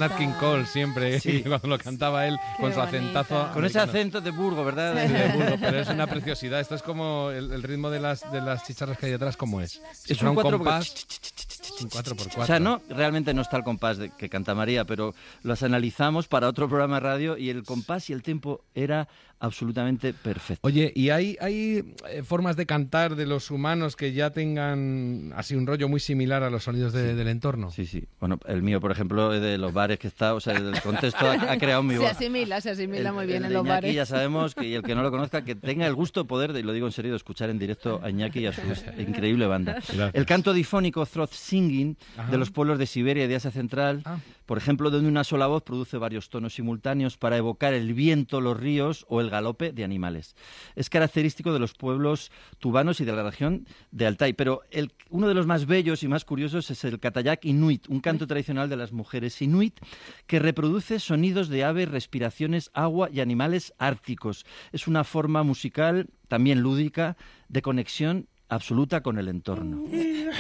Nat King Cole siempre, cuando lo cantaba él con su acentazo. Con ese acento de Burgo, ¿verdad? Sí, de Burgo, pero es una preciosidad. Esto es como el ritmo de las chicharras que hay detrás, ¿cómo es? Si es un compás, un 4x4. O sea, realmente no está el compás que canta María, pero los analizamos para otro programa de radio y el compás y el tempo era absolutamente perfecto. Oye, ¿y hay formas de cantar de los humanos que ya tengan así un rollo muy similar a los sonidos del entorno? Sí. Bueno, el mío, por ejemplo, de los bares que está, o sea, el contexto ha creado mi voz. Se asimila muy bien en los Iñaki, bares. ya sabemos que, y el que no lo conozca, que tenga el gusto poder, y lo digo en serio, de escuchar en directo a Iñaki y a su increíble banda. Gracias. El canto difónico, throat singing, de los pueblos de Siberia y de Asia Central, por ejemplo, donde una sola voz produce varios tonos simultáneos para evocar el viento, los ríos o el galope de animales. Es característico de los pueblos tubanos y de la región de Altai, pero uno de los más bellos y más curiosos es el Katayak Inuit, un canto tradicional de las mujeres inuit que reproduce sonidos de aves, respiraciones, agua y animales árticos. Es una forma musical también lúdica de conexión absoluta con el entorno.